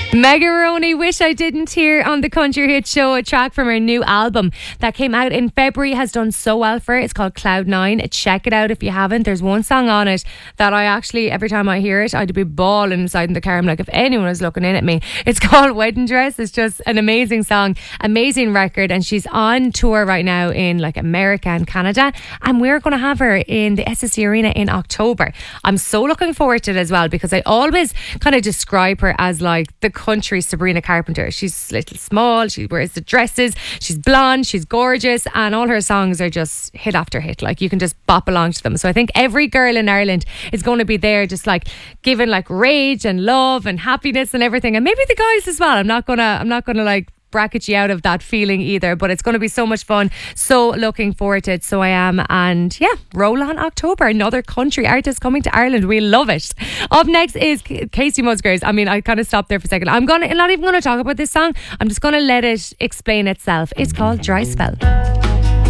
Mega Maroney, Wish I Didn't, here on the Country Hit Show. A track from her new album that came out in February has done so well for her. It's called Cloud 9. Check it out if you haven't. There's one song on it that I actually, every time I hear it, I'd be bawling inside in the car. I'm like, if anyone was looking in at me. It's called Wedding Dress. It's just an amazing song, amazing record, and she's on tour right now in like America and Canada, and we're going to have her in the SSE Arena in October. I'm so looking forward to it as well, because I always kind of describe her as like the country Sabrina Carpenter. She's little small, she wears the dresses, she's blonde, she's gorgeous, and all her songs are just hit after hit. Like, you can just bop along to them. So I think every girl in Ireland is going to be there, just like giving like rage and love and happiness and everything, and maybe the guys as well. I'm not gonna like bracket you out of that feeling either, but it's going to be so much fun. So looking forward to it. So I am. And yeah, roll on October, another country artist coming to Ireland. We love it. Up next is Casey Musgraves. I mean, I kind of stopped there for a second. I'm not even going to talk about this song. I'm just going to let it explain itself. It's called Dry Spell.